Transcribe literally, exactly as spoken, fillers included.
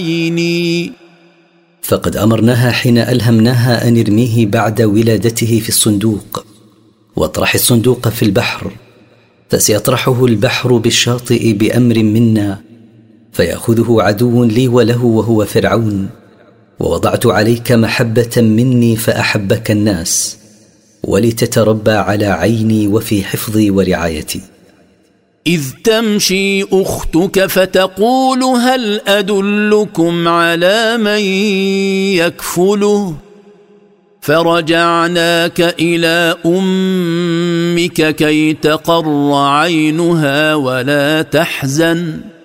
عيني. فقد أمرناها حين ألهمناها أن ارميه بعد ولادته في الصندوق، واطرح الصندوق في البحر، فسيطرحه البحر بالشاطئ بأمر منا، فيأخذه عدو لي وله وهو فرعون. ووضعت عليك محبة مني فأحبك الناس، ولتتربى على عيني وفي حفظي ورعايتي. إذ تمشي أختك فتقول هل أدلكم على من يكفله، فرجعناك إلى أمك كي تقر عينها ولا تحزن